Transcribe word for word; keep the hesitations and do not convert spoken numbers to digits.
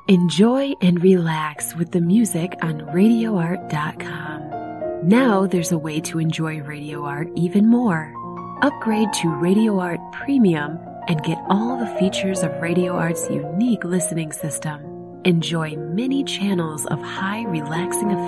Enjoy and relax with the music on radio art dot com. Now there's a way to enjoy Radio Art even more. Upgrade to Radio Art Premium and get all the features of Radio Art's unique listening system. Enjoy many channels of high relaxing effects